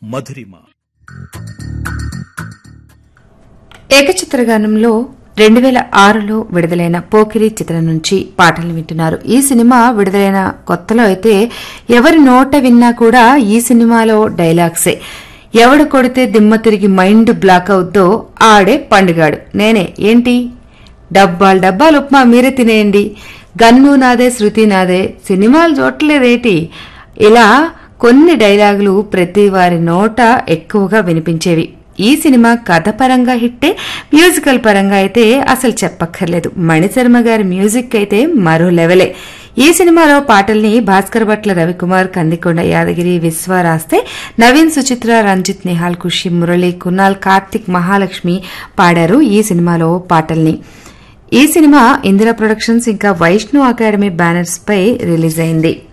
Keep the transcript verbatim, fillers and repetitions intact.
మధురిమ. ఏకచిత్రగానంలో రెండు వేల ఆరులో విడుదలైన పోకిరి చిత్రం నుంచి పాటలు వింటున్నారు. ఈ సినిమా విడుదలైన కొత్తలో అయితే ఎవరి నోట విన్నా కూడా ఈ సినిమాలో డైలాగ్సే. ఎవడు కొడితే దిమ్మ తిరిగి మైండ్ బ్లాక్ అవుద్దో ఆడే పండుగాడు, నేనే ఏంటి డబ్బాలు డబ్బాలు ఉప్మా మీరే తినేయండి, గన్ను నాదే శృతి నాదే, సినిమాలు చూడలేదేటి, ఇలా కొన్ని డైలాగులు ప్రతి వారి నోట ఎక్కువగా వినిపించేవి. ఈ సినిమా కథ పరంగా హిట్టే, మ్యూజికల్ పరంగా అయితే అసలు చెప్పక్కర్లేదు. మణిశర్మ గారి మ్యూజిక్ అయితే మరో లెవెలే. ఈ సినిమాలో పాటల్ని భాస్కర్ భట్ల, రవికుమార్, కందికొండ యాదగిరి, విశ్వ రాస్తే నవీన్, సుచిత్ర, రంజిత్, నిహాల్, ఖుషి, మురళి, కునాల్, కార్తిక్, మహాలక్ష్మి పాడారు ఈ సినిమాలో పాటల్ని. ఈ సినిమా ఇందిరా ప్రొడక్షన్స్ ఇంకా వైష్ణు అకాడమీ బ్యానర్స్ పై రిలీజ్ అయింది.